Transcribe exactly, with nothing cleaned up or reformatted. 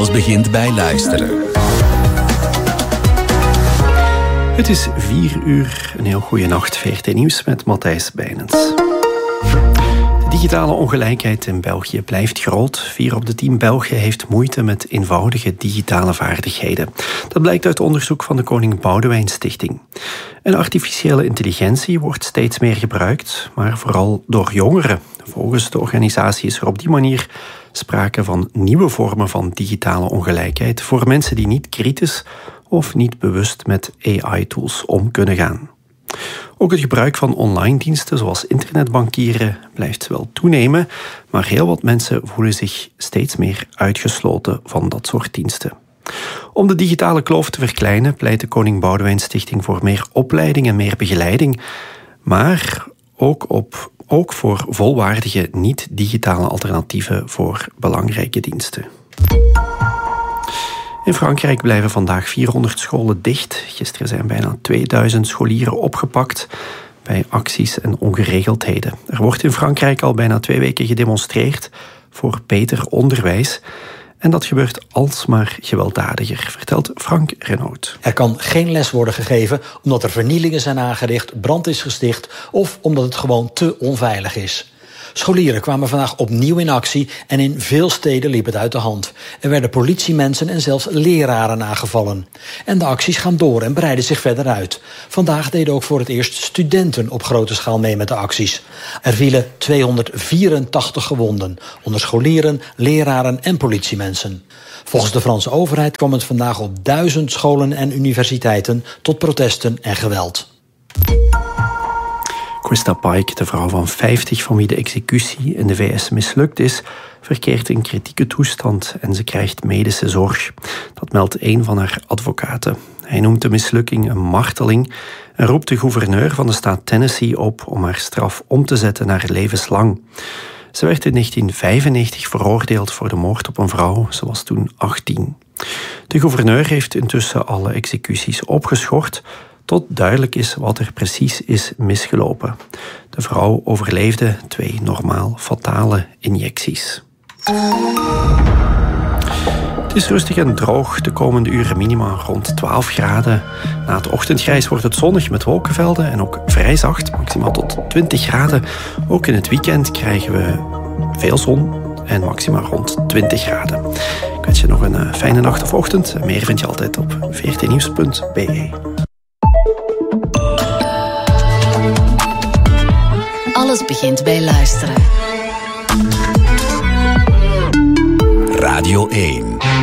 Alles begint bij luisteren. Het is vier uur, een heel goede nacht. V R T Nieuws met Matthijs Bijnens. De digitale ongelijkheid in België blijft groot. Vier op de tien Belgen heeft moeite met eenvoudige digitale vaardigheden. Dat blijkt uit onderzoek van de Koning Boudewijn Stichting. En artificiële intelligentie wordt steeds meer gebruikt, maar vooral door jongeren. Volgens de organisatie is er op die manier sprake van nieuwe vormen van digitale ongelijkheid voor mensen die niet kritisch of niet bewust met A I-tools om kunnen gaan. Ook het gebruik van online diensten zoals internetbankieren blijft wel toenemen, maar heel wat mensen voelen zich steeds meer uitgesloten van dat soort diensten. Om de digitale kloof te verkleinen pleit de Koning Boudewijn Stichting voor meer opleiding en meer begeleiding, maar ook, op, ook voor volwaardige niet-digitale alternatieven voor belangrijke diensten. In Frankrijk blijven vandaag vierhonderd scholen dicht. Gisteren zijn bijna tweeduizend scholieren opgepakt bij acties en ongeregeldheden. Er wordt in Frankrijk al bijna twee weken gedemonstreerd voor beter onderwijs. En dat gebeurt alsmaar gewelddadiger, vertelt Frank Renaud. Er kan geen les worden gegeven omdat er vernielingen zijn aangericht, brand is gesticht of omdat het gewoon te onveilig is. Scholieren kwamen vandaag opnieuw in actie en in veel steden liep het uit de hand. Er werden politiemensen en zelfs leraren aangevallen. En de acties gaan door en breiden zich verder uit. Vandaag deden ook voor het eerst studenten op grote schaal mee met de acties. Er vielen tweehonderdvierentachtig gewonden, onder scholieren, leraren en politiemensen. Volgens de Franse overheid kwam het vandaag op duizend scholen en universiteiten tot protesten en geweld. Krista Pike, de vrouw van vijftig van wie de executie in de V S mislukt is, verkeert in kritieke toestand en ze krijgt medische zorg. Dat meldt een van haar advocaten. Hij noemt de mislukking een marteling en roept de gouverneur van de staat Tennessee op om haar straf om te zetten naar levenslang. Ze werd in negentien vijfennegentig veroordeeld voor de moord op een vrouw. Ze was toen achttien. De gouverneur heeft intussen alle executies opgeschort, tot duidelijk is wat er precies is misgelopen. De vrouw overleefde twee normaal fatale injecties. Het is rustig en droog. De komende uren minima rond twaalf graden. Na het ochtendgrijs wordt het zonnig met wolkenvelden en ook vrij zacht, maximaal tot twintig graden. Ook in het weekend krijgen we veel zon en maximaal rond twintig graden. Ik wens je nog een fijne nacht of ochtend. Meer vind je altijd op v r t nieuws punt b e. Alles begint bij luisteren. Radio één.